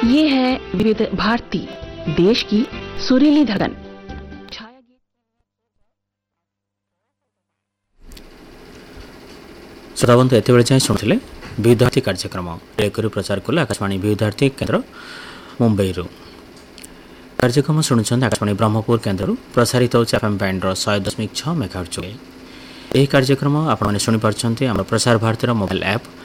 ये है विविध भारती, देश की सुरीली धड़कन। श्रोताबंधु एत बेले शुणुले विविधार्थी कार्यक्रम टेकरू प्रचार कले आकाशवाणी विविधार्थी केन्द्र मुंबई कार्यक्रम शुणुंट आकाशवाणी ब्रह्मपुर केन्द्र प्रसारित होती एफएम बैंड 100.6 मेगाहर्ट्ज। यह कार्यक्रम आपने शुणिपार आम प्रसार भारती मोबाइल ऐप